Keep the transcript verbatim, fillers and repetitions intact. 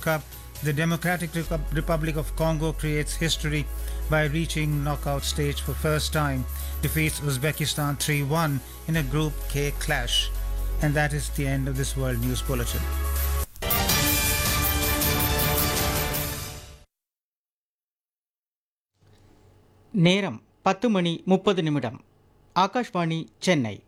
Cup, the Democratic Recu- Republic of Congo creates history by reaching knockout stage for first time, defeats Uzbekistan three one in a Group K clash. And that is the end of this World News Bulletin. நேரம் பத்து மணி முப்பது நிமிடம். ஆகாஷ்வாணி சென்னை.